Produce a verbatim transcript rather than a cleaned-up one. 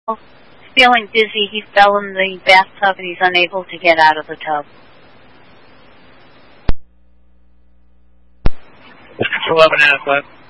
Feeling dizzy, he fell in the bathtub and he's unable to get out of the tub. eleven and a half left.